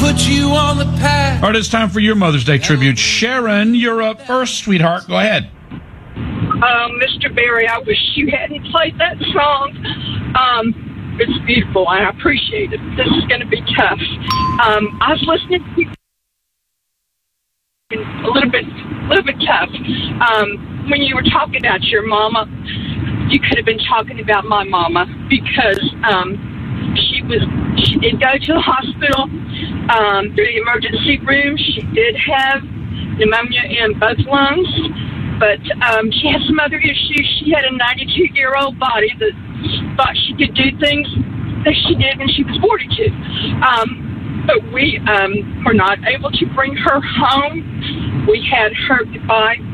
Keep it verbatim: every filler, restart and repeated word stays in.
put you on the path. All right, it's time for your Mother's Day tribute. Sharon, you're up first, sweetheart. Go ahead. Um, Mister Berry, I wish you hadn't played that song. Um, it's beautiful, and I appreciate it. This is going to be tough. Um, I was listening to you a little bit, a little bit tough. Um, when you were talking about your mama, you could have been talking about my mama because um, she was. She did go to the hospital um, through the emergency room. She did have pneumonia in both lungs. But um, she had some other issues. She had a ninety-two-year-old body that thought she could do things that she did when she was forty-two. Um, but we um, were not able to bring her home. We had her goodbye